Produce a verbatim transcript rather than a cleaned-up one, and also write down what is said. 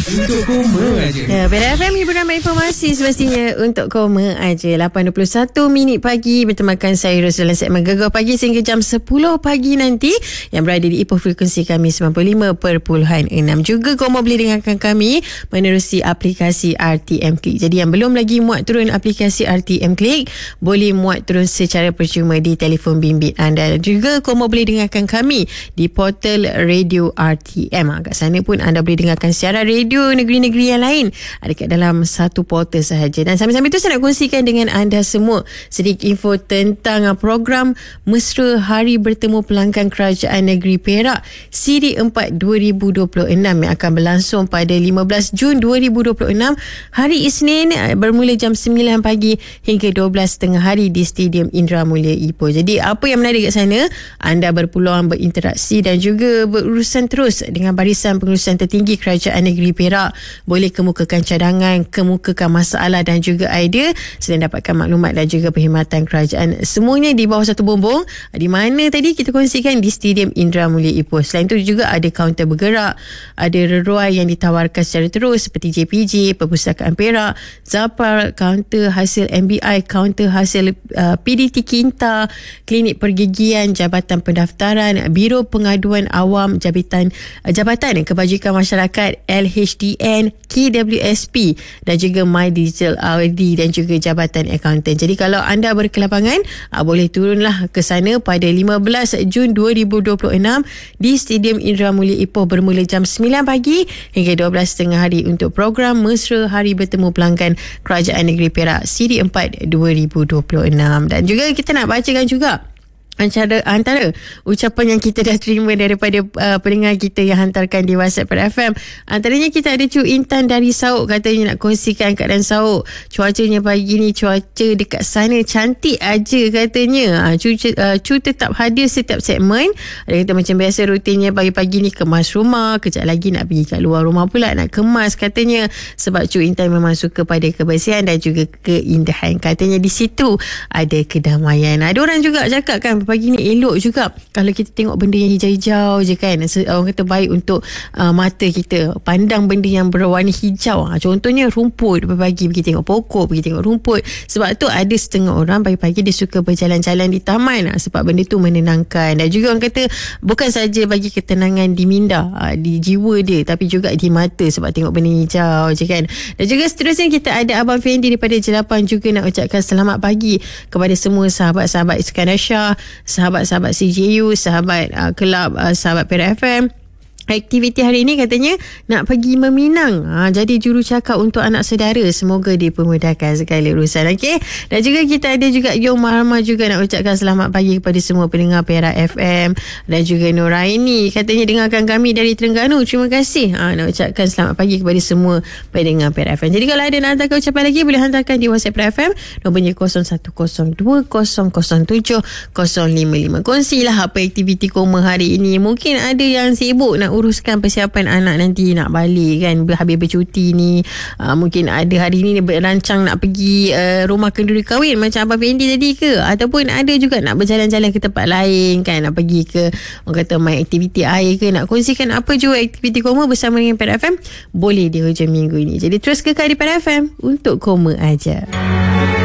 Untuk koma aja. Ya, Pera F M hiburan informasi semestinya untuk koma aja. lapan dua puluh satu minit pagi bertemakan saya Ros dalam segmen Gegar Pagi sehingga jam sepuluh pagi nanti yang berada di Ipoh frekuensi kami sembilan puluh lima perpuluhan enam. Juga koma boleh dengarkan kami menerusi aplikasi R T M Click. Jadi yang belum lagi muat turun aplikasi R T M Click boleh muat turun secara percuma di telefon bimbit anda. Juga koma boleh dengarkan kami di portal Radio R T M. Kat sana pun anda boleh dengarkan siaran radio negeri-negeri yang lain ada kat dalam satu portal sahaja. Dan sambil-sambil itu saya nak kongsikan dengan anda semua sedikit info tentang program Mesra Hari Bertemu Pelanggan Kerajaan Negeri Perak Siri empat dua ribu dua puluh enam yang akan berlangsung pada lima belas Jun dua ribu dua puluh enam hari Isnin bermula jam sembilan pagi hingga dua belas tengah hari di Stadium Indra Mulia Ipoh. Jadi apa yang menarik kat sana, anda berpeluang berinteraksi dan juga berurusan terus dengan barisan pengurusan tertinggi Kerajaan Negeri Perak. Boleh kemukakan cadangan, kemukakan masalah dan juga idea selain dapatkan maklumat dan juga perkhidmatan kerajaan. Semuanya di bawah satu bumbung. Di mana tadi kita kongsikan di Stadium Indra Mulia Ipoh. Selain itu juga ada kaunter bergerak, ada reruai yang ditawarkan secara terus seperti J P J, Perpustakaan Perak, Zapar, kaunter hasil M B I, kaunter hasil uh, P D T Kinta, klinik pergigian, Jabatan Pendaftaran, Biro Pengaduan Awam, Jabatan uh, Jabatan Kebajikan Masyarakat L H D N, K W S P dan juga My Digital R D dan juga Jabatan Akaunten. Jadi kalau anda berkelapangan, uh, boleh turunlah ke sana pada lima belas Jun dua ribu dua puluh enam di Stadium Indra Mulia Ipoh bermula jam sembilan pagi hingga dua belas tengah hari untuk program Mesra Hari Bertemu Pelanggan Kerajaan Negeri Perak Siri empat dua ribu dua puluh enam. Dan juga kita nak bacakan juga Antara, antara ucapan yang kita dah terima daripada uh, pendengar kita yang hantarkan di WhatsApp Pera F M. Antaranya kita ada Cu Intan dari Sauk, katanya nak kongsikan keadaan Sauk. Cuacanya pagi ni, cuaca dekat sana cantik aja katanya. Uh, Cu, uh, Cu tetap hadir setiap segmen. Ada kata macam biasa rutinnya pagi-pagi ni kemas rumah. Kejap lagi nak pergi kat luar rumah pula nak kemas katanya. Sebab Cu Intan memang suka pada kebersihan dan juga keindahan. Katanya di situ ada kedamaian. Ada orang juga cakap kan pagi ni elok juga kalau kita tengok benda yang hijau-hijau je kan. Orang kata baik untuk uh, mata kita pandang benda yang berwarna hijau. Ha, contohnya rumput, pagi pergi tengok pokok, pergi tengok rumput. Sebab tu ada setengah orang pagi-pagi dia suka berjalan-jalan di taman, ha, sebab benda tu menenangkan. Dan juga orang kata bukan saja bagi ketenangan di minda, ha, di jiwa dia, tapi juga di mata sebab tengok benda hijau je kan. Dan juga seterusnya kita ada Abang Fendi daripada Jelapan juga nak ucapkan selamat pagi kepada semua sahabat-sahabat Iskandar Shah, sahabat-sahabat C J U, sahabat uh, kelab uh, sahabat Pera F M. Aktiviti hari ini katanya nak pergi meminang, ha, jadi jurucakap untuk anak saudara. Semoga dipermudahkan segala urusan. Okey. Dan juga kita ada juga Yong Maharma juga nak ucapkan selamat pagi kepada semua pendengar Pera F M. Dan juga Nuraini katanya dengarkan kami dari Terengganu. Terima kasih. Ha, nak ucapkan selamat pagi kepada semua pendengar Pera F M. Jadi kalau ada nak hantarkan ucapan lagi boleh hantarkan di WhatsApp Pera F M nombornya kosong satu kosong dua kosong kosong tujuh kosong lima lima. Kongsilah apa aktiviti koma hari ini. Mungkin ada yang sibuk nak uruskan persiapan anak nanti nak balik kan, habis bercuti ni. Uh, mungkin ada hari ni berancang nak pergi uh, rumah kenduri kahwin macam Abang Fendi tadi ke, ataupun ada juga nak berjalan-jalan ke tempat lain kan, nak pergi ke orang kata main aktiviti air ke, nak kongsikan apa jua aktiviti koma bersama dengan Pera F M boleh di hujung minggu ini. Jadi terus kekal di Pera F M untuk koma aja.